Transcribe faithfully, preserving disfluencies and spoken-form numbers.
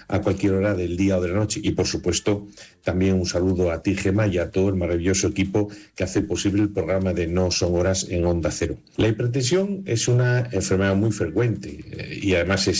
a cualquier hora del día o de la noche. Y por supuesto, también un saludo a ti, Gemma, y a todo el maravilloso equipo que hace posible el programa de No Son Horas en Onda Cero. La hipertensión es una enfermedad muy frecuente eh, y además es